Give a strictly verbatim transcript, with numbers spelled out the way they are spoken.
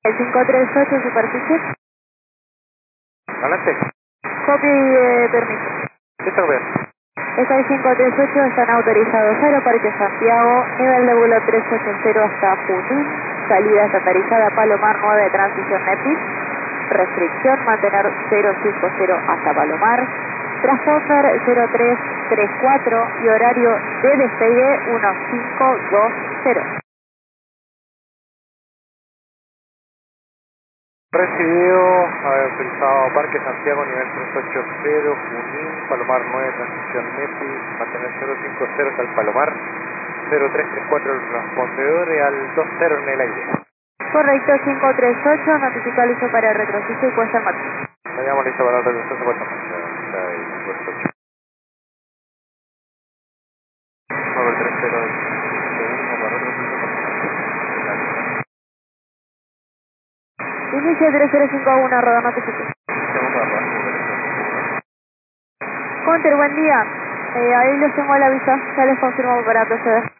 El cinco tres ocho, superficie. Adelante. Copy de permiso. Listo, bien. S I cinco tres ocho están autorizados Aeroparque Santiago, nivel de vuelo trescientos ochenta hasta Junín, salida estandarizada Palomar nueve, transición NEPIS, restricción mantener cero cinco cero hasta Palomar, transponder cero tres tres cuatro y horario de despegue uno cinco dos cero. Recibido, haber utilizado Parque Santiago, nivel trescientos ochenta, Junín, Palomar nueve, transición NEPI, mantener cero cinco cero hasta el Palomar, cero tres tres cuatro el transpondedor y al dos cero en el aire. Correcto, cinco tres ocho, notifica listo para retroceso y puesta en marcha. Me llamo listo para el retroceso, puesta en marcha. cinco tres ocho. nueve tres cero, segundo para retroceso, puesta en marcha. Inicia tres cero cinco uno, roda notifica. Segundo arranque. Conter, buen día. Eh, ahí les tengo el aviso, ya les confirmo para proceder.